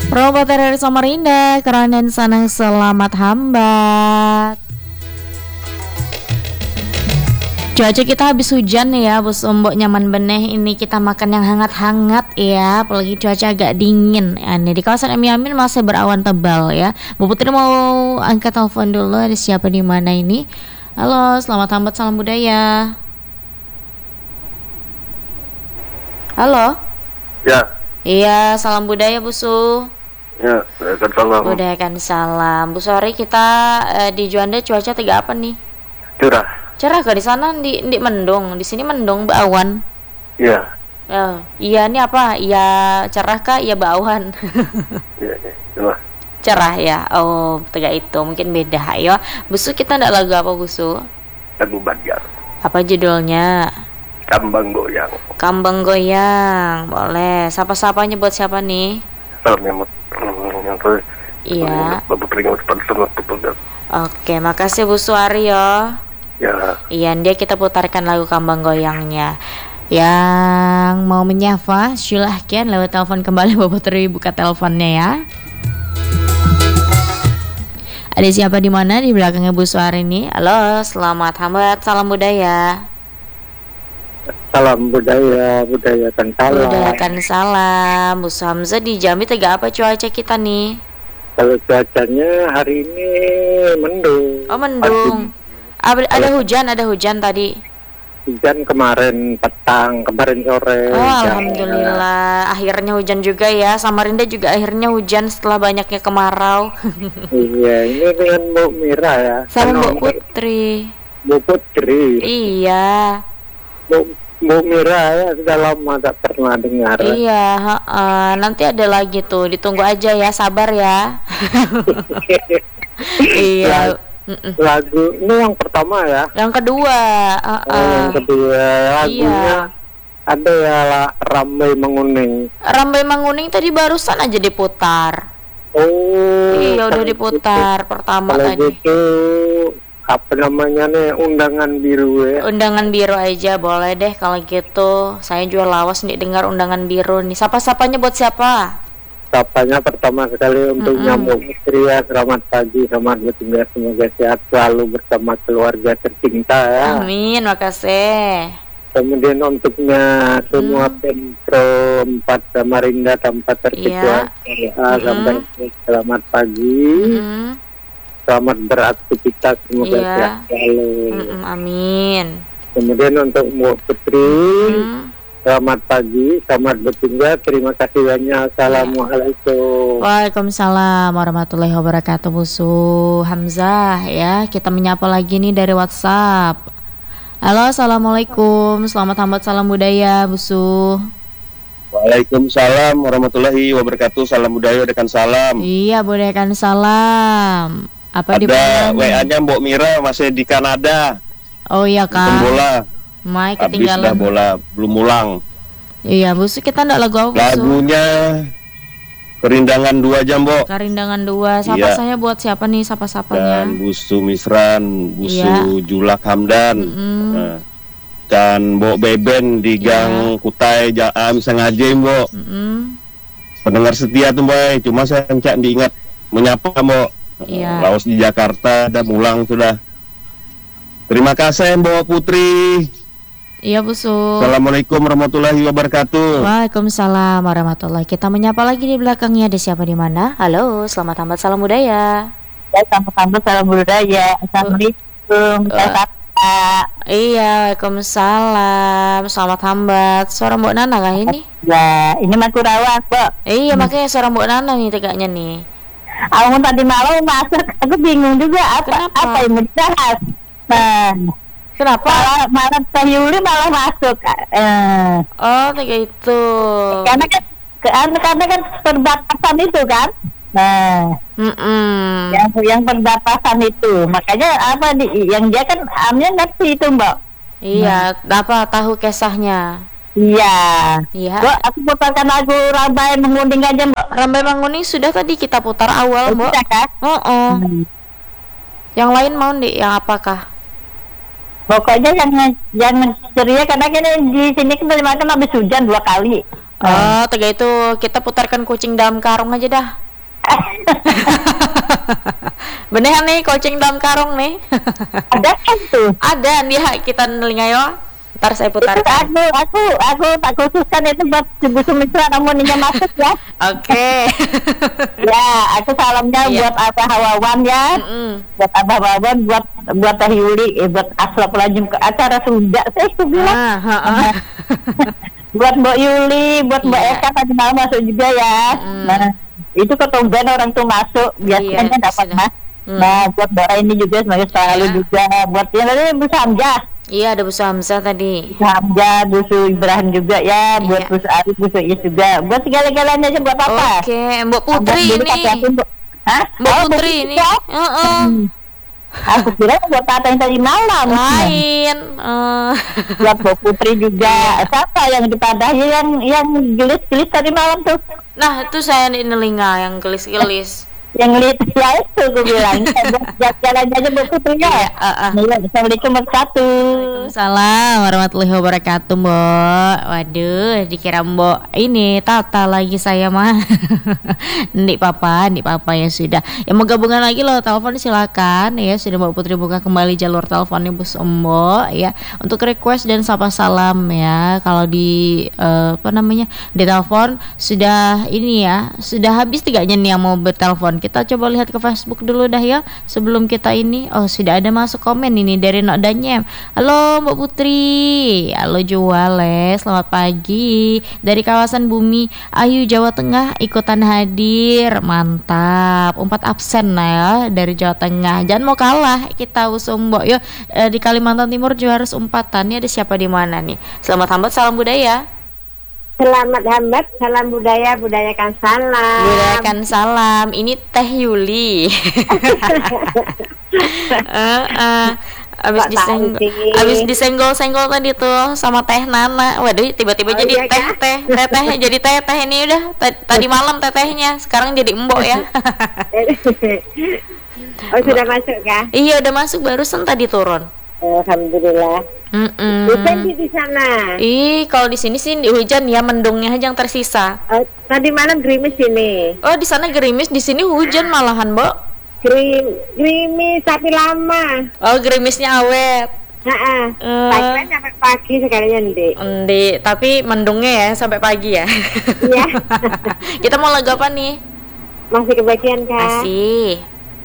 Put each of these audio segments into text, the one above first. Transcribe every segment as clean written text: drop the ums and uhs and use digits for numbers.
Robot dari Samarinda, keronen sanang selamat hambat. Cuaca kita habis hujan ya, bos ombok nyaman beneh ini kita makan yang hangat-hangat ya, apalagi cuaca agak dingin. Ya, nih di kawasan Emi masih berawan tebal ya. Bu Putri mau angkat telepon dulu, ada siapa di mana ini? Halo, selamat hambat, salam budaya. Halo. Ya. Iya, salam budaya Busu. Ya, salam. Budayakan salam. Bu Sori, kita di Juanda cuaca tiga apa nih? Cerah ke di sana di mendung, di sini mendung berawan. Iya. Iya ini apa? Iya cerah kah? Iya berawan. Iya, cerah. Cerah ya. Oh, tiga itu mungkin beda. Ayo, Busu kita ndak lagu apa Busu? Lagu Banjar. Apa judulnya? Kambang Goyang. Kambang Goyang. Boleh. Sapa-sapanya buat siapa nih? Salam yang terus. Iya. Bapak teringat pada Oke, makasih Bu Suaryo. Ya. Iya, dia kita putarkan lagu Kambang Goyangnya. Yang mau menyapa, silahkan lewat telepon kembali. Bapak Putri buka teleponnya ya. Ada siapa di mana di belakangnya Bu Suari ini? Halo, selamat hambat, salam budaya. Salam budayakan salam. Budayakan salam. Bu Hamzah di Jambi tiga apa cuaca kita nih? Kalau cuacanya hari ini mendung. Oh, mendung. Ada hujan tadi. Hujan kemarin petang, kemarin sore. Oh, alhamdulillah. Akhirnya hujan juga ya. Samarinda juga akhirnya hujan setelah banyaknya kemarau. Iya, ini dengan Bu Mira ya. Sama Bu Putri. Bu Putri. Iya. Bu Mira ya, sudah lama tak pernah dengar. Iya, nanti ada lagi tuh. Ditunggu aja ya, sabar ya. Iya. Lagu ini yang pertama ya. Yang kedua. Yang kedua lagunya iya. ada ya Rambai Menguning. Rambai Menguning tadi barusan aja diputar. Oh. Iya udah diputar pertama kalau tadi. Gitu, apa namanya nih, Undangan Biru ya. Undangan Biru aja boleh deh kalau gitu. Saya juga lawas nih dengar Undangan Biru nih. Sapa-sapanya buat siapa? Sapanya pertama sekali untuk nyamuk istri ya, selamat pagi, selamat bertugas, semoga sehat selalu bersama keluarga tercinta ya. Amin, makasih. Kemudian untuknya semua Pempro 4 Samarinda tanpa terkecuali sampai selamat pagi, selamat beraktivitas, semoga sehat selalu. Amin. Kemudian untuk Mbak Putri, selamat pagi, selamat bertugas, terima kasih banyak. Assalamualaikum. Waalaikumsalam warahmatullahi wabarakatuh. Busu Hamzah ya. Kita menyapa lagi nih dari WhatsApp. Halo, assalamualaikum. Selamat hambat, salam budaya Busu. Waalaikumsalam warahmatullahi wabarakatuh. Salam budaya dengan salam. Iya, budayakan salam. Apa ada WA-nya Mbok Mira masih di Kanada. Oh iya Kak. Bola. Mai ketinggalan. Habis dah bola, belum pulang. Iya, Busu kita ndak lagu apa, Busu? Lagunya Kerindangan 2 jam, Mbok. Kerindangan 2. Sapa saya buat siapa nih sapa-sapanya? Dan Busu Misran, Busu Julak Hamdan. Dan Mbok Beben di Gang Kutai Jaam sengaja, Mbok. Pendengar setia tuh, Mbok. Cuma saya encak diingat menyapa, Mbok. Laos di Jakarta dan pulang sudah. Terima kasih Mbak Putri. Iya Busu. Assalamualaikum warahmatullahi wabarakatuh. Waalaikumsalam warahmatullahi. Kita menyapa lagi di belakangnya. Ada siapa di mana? Halo, selamat hambat salam budaya. Selamat hambat salam budaya. Assalamualaikum. Iya, waalaikumsalam. Selamat hambat. Suara Mbak Nana kah ini? Ya, ini mah Kurawan, Mbak. Iya, makanya suara Mbak Nana nih tegaknya nih. Aku tadi malam masuk, aku bingung juga apa yang mau dibahas. Kenapa? Malam Teh Yuli malah masuk. Oh, kayak itu. Karena kan perbatasan itu kan. Yang perbatasan itu, makanya apa yang dia kan amnya ngerti itu Mbak. Iya, apa tahu kisahnya? Iya. Mbak, aku putarkan lagu Rambai Menguning aja Mbak. Rambai Menguning sudah tadi kita putar awal Mbak. Sudah kan? Yang lain mau yang apakah? Pokoknya yang ceria karena kan di sini kan habis hujan 2 kali. Oh, Tega itu kita putarkan kucing dalam karung aja dah. Beneran nih kucing dalam karung nih. Ada kan tuh? Ada dia kita nelingayo. Ntar saya Itu putarkan. aku tak khususkan itu buat Bu Sumistra namunnya masuk ya. Oke. Ya, aku salamnya Iya. buat Abah Wawan ya. Buat Abah Wawan, buat Teh Yuli, buat Aslap Lajeng ke acara Sunda. Saya itu bilang. Buat Mbak Yuli, buat Mbak Iya. Eka tadi malam masuk juga ya. Nah, itu ketumben orang tuh masuk biasanya Iya, dapat sudah. mas. Nah, buat Mbak ini juga sebagai selalu Iya. juga. Buat yang tadi Bu Samjah. Iya, ada Bu Hamzah tadi. Hamzah, Bu Ibrahim juga ya, buat Iya. Bu Arif, Bu Is juga, buat segala-galanya aja buat apa? Oke, Mbak Putri Dulu ini. kata-kata, Hah? Mbak Oh, Putri ini. ya? Heeh. Aku kira buat Tata yang tadi malam. Lain. Buat Bu Putri juga. Siapa yang dipadahi yang gelis-gelis tadi malam tuh? Nah, itu saya di nelinga yang gelis-gelis. Yang lihat ya itu gue bilang. Buat jalan aja Bu Putri ya. Iya, Iya, Assalamualaikum warahmatullahi. Waalaikumsalam warahmatullahi wabarakatuh, Mbok. Waduh, dikira Mbok ini Tata lagi saya mah. Ndik papa ya sudah. Yang mau gabungan lagi lo telepon silakan ya. Sudah Mbak Putri buka kembali jalur teleponnya Bu Mbok ya. Untuk request dan sapa salam ya. Kalau di di telepon sudah ini ya. Sudah habis tiganya nih yang mau bertelepon. Kita coba lihat ke Facebook dulu dah ya. Sebelum kita ini, oh sudah ada masuk komen ini dari Nok Danyem. Halo Mbak Putri. Halo Juwale, selamat pagi. Dari kawasan Bumi Ayu Jawa Tengah ikutan hadir. Mantap. 4 absen lah ya dari Jawa Tengah. Jangan mau kalah kita Mbok yo. Di Kalimantan Timur juga harus umpatan. Ini ada siapa di mana nih? Selamat hambat, salam budaya. Selamat hambat, salam budaya, budayakan salam. Budayakan salam. Ini Teh Yuli. Abis disenggol-senggol tadi tuh sama Teh Nana. Waduh, tiba-tiba jadi iya tetehnya jadi teteh ini udah tadi malam tetehnya, sekarang jadi embok ya. Oh, sudah masuk kah? Iya, udah masuk barusan tadi turun. Alhamdulillah. Hujan di sana. Kalau di sini sih hujan ya, mendungnya aja yang tersisa. Tadi malam gerimis ini. Oh, di sana gerimis, di sini hujan malahan, Mbok. Gerimis tapi lama. Oh, gerimisnya awet. Pagi sampai pagi sekalian deh. Tapi mendungnya ya sampai pagi ya. Iya. Kita mau lagu apa nih? Masih kebagian kah? Masih.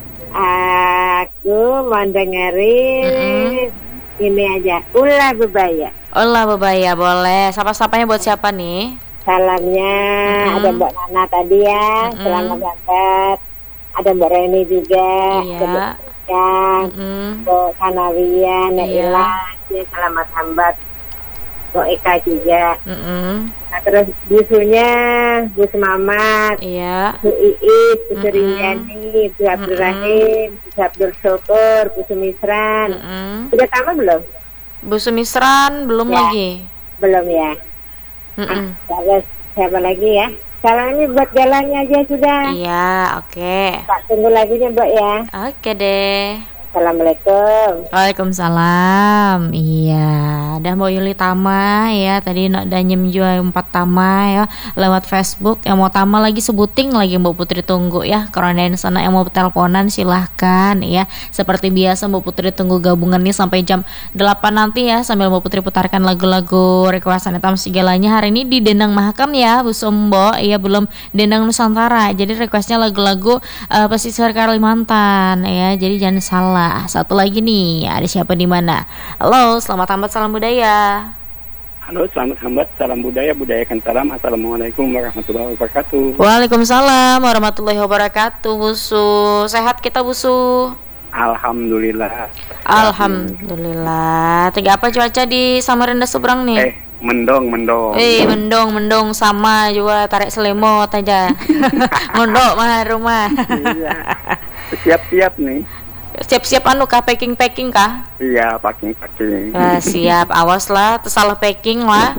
Aku mau dengerin ini aja. Ulah bebaya. Ulah bebaya boleh. Sapa-sapanya buat siapa nih? Salamnya ada Mbak Nana tadi ya. Selamat dapat. Ada Mbak Reni juga. Iya. Mbak Sanawia, Naila, selamat hambat. Mbak Eka juga. Nah, terus busunya, Bus Mamat, Iya. Bu Iis, Bu Suryani, Bu Abdul Rahim, Bu Abdul Syukur, Bu Sumisran. Sudah tamat belum? Bu Sumisran belum Ya. lagi. Belum ya. Terus siapa lagi ya? Salam ini buat jalannya aja sudah. Iya, oke. Tak tunggu lagunya Mbak ya. Oke deh. Assalamualaikum. Waalaikumsalam. Iya, ada Mbak Yuli Tama ya. Tadi Nok Danyem juga 4 Tama ya lewat Facebook. Yang mau Tama lagi sebuting lagi Mbak Putri tunggu ya. Karena di sana yang mau teleponan silahkan ya. Seperti biasa Mbak Putri tunggu gabungan nih sampai jam 8 nanti ya. Sambil Mbak Putri putarkan lagu-lagu requestan hitam segalanya. Hari ini di Dendang Mahakam ya Bu Sombo. Iya, belum Dendang Nusantara. Jadi requestnya lagu-lagu pesisir Kalimantan ya. Jadi jangan salah. Satu lagi nih, ada siapa di mana? Halo, selamat hambat, salam budaya. Halo, selamat hambat, salam budaya, budayakan salam. Assalamualaikum warahmatullahi wabarakatuh. Waalaikumsalam warahmatullahi wabarakatuh. Busu, sehat kita Busu? Alhamdulillah. Alhamdulillah. Tiga apa cuaca di Samarinda seberang nih? Mendong. Mendong sama juga, tarik selimut aja. Mondok mah rumah. Iya. Siap-siap nih. Siap-siap packing kah? Iya, packing. Siap, awas lah, salah packing lah.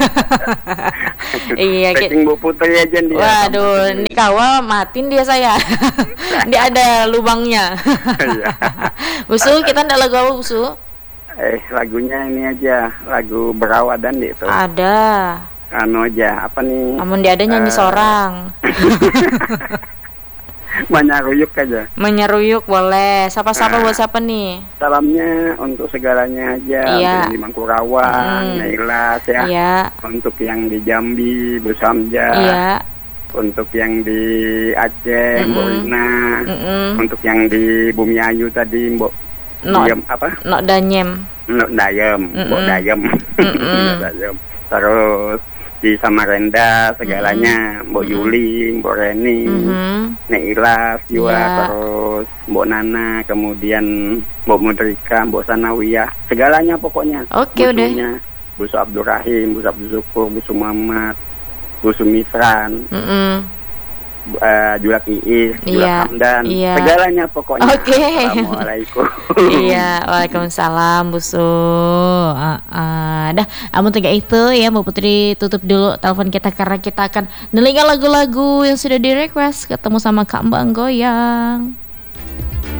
Iya, packing Bu Putri aja dia. Waduh, ini kawal matiin dia saya. Dia ada lubangnya. Iya. Busu, kita ndak lagu apa Busu? Lagunya ini aja, lagu Berawadan itu. Ada. anu aja apa nih? Namun dia ada nyanyi seorang. Menyaruyuk aja. Menyeruyuk boleh. Sapa-sapa buat siapa nih? Salamnya untuk segalanya aja. Iya. Untuk di Mangkurawang, Nailas ya. Iya. Untuk yang di Jambi, Bu Samja. Iya. Untuk yang di Aceh, Mbok Rina. Untuk yang di Bumi Ayu tadi, Mbok Diem apa? Nok Danyem. Nok Dayem, Mbok Dayem. Dayem. Terus di Samarinda segalanya, Mbok Yuli, Mbok Reni, Nek Ilas juga, terus Mbok Nana, kemudian Mbok Mudrika, Mbok Sanawiyah, segalanya pokoknya. Oke, udah. Bu Su Abdul Rahim, Bu Su Abdul Syukur, Bu Su Muhammad, Bu Su Misran, Julak Iis, Julak Hamdan, segalanya pokoknya. Oke. Assalamualaikum. Iya, waalaikumsalam Bu Su. Dah, amun tiga itu ya Mbak Putri tutup dulu telepon kita karena kita akan nelinga lagu-lagu yang sudah di request. Ketemu sama Kak Mbak Goyang.